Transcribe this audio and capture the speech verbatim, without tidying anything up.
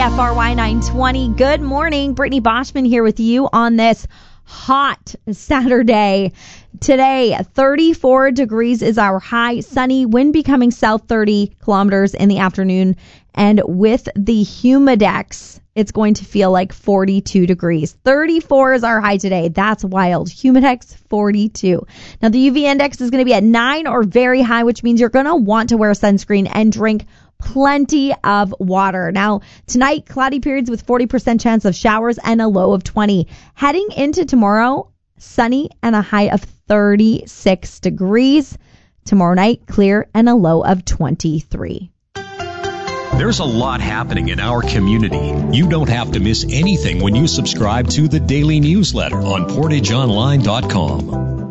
F R Y nine twenty. Good morning. Brittany Boschman here with you on this hot Saturday. Today, thirty-four degrees is our high. Sunny, wind becoming south thirty kilometers in the afternoon. And with the humidex, it's going to feel like forty-two degrees. thirty-four is our high today. That's wild. Humidex, forty-two. Now, the U V index is going to be at nine or very high, which means you're going to want to wear sunscreen and drink plenty of water. Now, tonight, cloudy periods with forty percent chance of showers and a low of twenty. Heading into tomorrow, sunny and a high of thirty-six degrees. Tomorrow night, clear and a low of twenty-three. There's a lot happening in our community. You don't have to miss anything when you subscribe to the daily newsletter on portage online dot com.